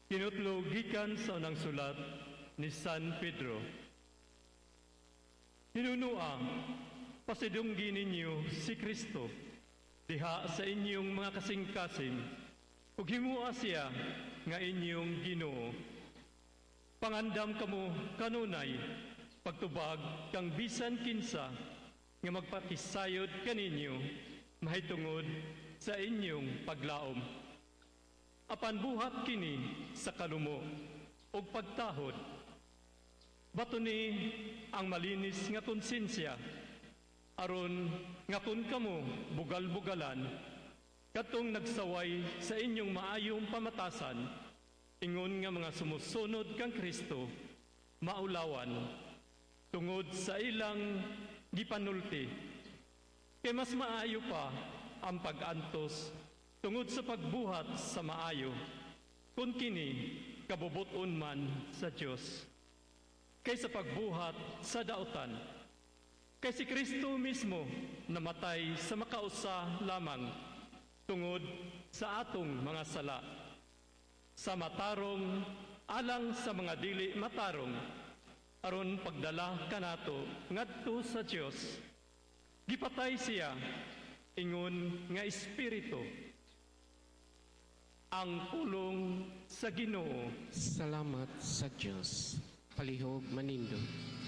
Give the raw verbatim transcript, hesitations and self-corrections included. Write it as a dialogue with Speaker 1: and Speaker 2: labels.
Speaker 1: Kinutlo gikan sa unang sulat ni San Pedro. Hinunua, pasidunggi ninyo si Kristo diha sa inyong mga kasing-kasing ug himua siya nga inyong Ginoo. Pangandam kamo kanunay pagtubag kang bisan kinsa nga magpakisayod kaninyo mahitungod sa inyong paglaom. Apan buhat kini sa kalumo ug pagtahod. Bato ni ang malinis nga konsensya aron nga kun kamo bugal-bugalan katong nagsaway sa inyong maayong pamatasan ingon nga mga sumusunod kang Kristo maulawan tungod sa ilang gipanulti. Kay mas maayo pa ang pag-antos tungod sa pagbuhat sa maayo, kung kini kabubuton man sa Diyos, kaysa pagbuhat sa dautan. Kay si Kristo mismo namatay sa makausa lamang tungod sa atong mga sala, sa matarong alang sa mga dili matarong, aron pagdala kanato ngadto sa Diyos. Gipatay siya, ingon nga Espiritu. Ang pulong sa Ginoo.
Speaker 2: Salamat sa Diyos. Palihog manindo.